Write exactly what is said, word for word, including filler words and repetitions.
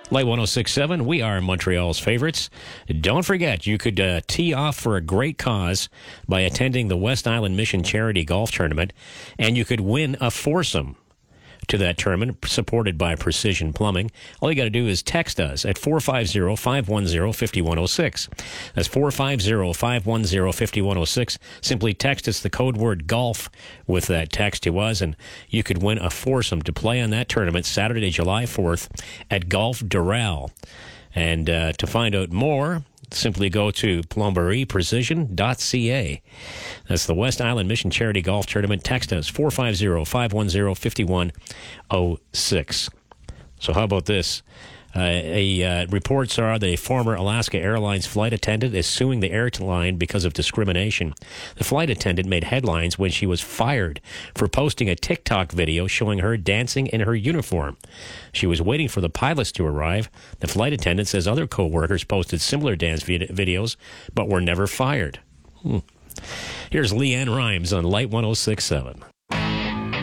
Light one oh six point seven, we are Montreal's favorites. Don't forget, you could uh, tee off for a great cause by attending the West Island Mission Charity Golf Tournament, and you could win a foursome to that tournament, supported by Precision Plumbing. All you got to do is text us at four five zero, five one zero, five one zero six. That's four five zero, five one zero, five one zero six. Simply text us the code word golf with that text to us, and you could win a foursome to play on that tournament Saturday, July fourth at Golf Doral. And uh, to find out more, simply go to plomberie precision dot c a. That's the West Island Mission Charity Golf Tournament. Text us four five zero, five one zero, five one zero six. So how about this? Uh, a uh, reports are that a former Alaska Airlines flight attendant is suing the airline because of discrimination. The flight attendant made headlines when she was fired for posting a TikTok video showing her dancing in her uniform. She was waiting for the pilots to arrive. The flight attendant says other co-workers posted similar dance vid- videos but were never fired. Hmm. Here's Leanne Rimes on Light one oh six point seven.